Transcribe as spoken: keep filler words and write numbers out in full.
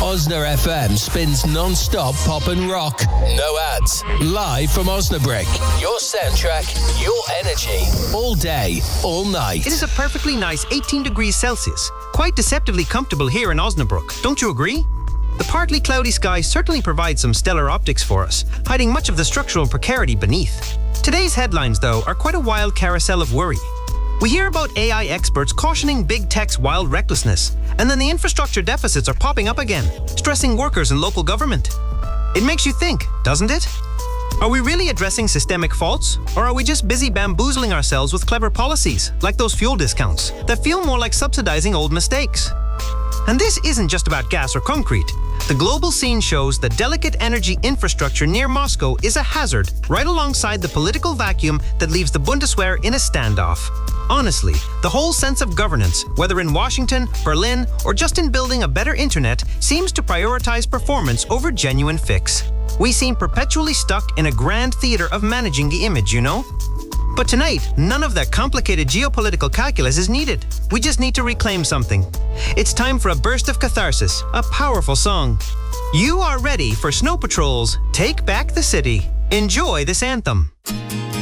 Osna F M spins non-stop pop and rock. No ads. Live from Osnabrück. Your soundtrack, your energy. All day, all night. It is a perfectly nice eighteen degrees Celsius. Quite deceptively comfortable here in Osnabrück. Don't you agree? The partly cloudy sky certainly provides some stellar optics for us, hiding much of the structural precarity beneath. Today's headlines, though, are quite a wild carousel of worry. We hear about A I experts cautioning big tech's wild recklessness, and then the infrastructure deficits are popping up again, stressing workers and local government. It makes you think, doesn't it? Are we really addressing systemic faults, or are we just busy bamboozling ourselves with clever policies, like those fuel discounts, that feel more like subsidizing old mistakes? And this isn't just about gas or concrete. The global scene shows that delicate energy infrastructure near Moscow is a hazard right alongside the political vacuum that leaves the Bundeswehr in a standoff. Honestly, the whole sense of governance, whether in Washington, Berlin, or just in building a better internet, seems to prioritize performance over genuine fix. We seem perpetually stuck in a grand theater of managing the image, you know? But tonight, none of that complicated geopolitical calculus is needed. We just need to reclaim something. It's time for a burst of catharsis, a powerful song. You are ready for Snow Patrol's Take Back the City. Enjoy this anthem.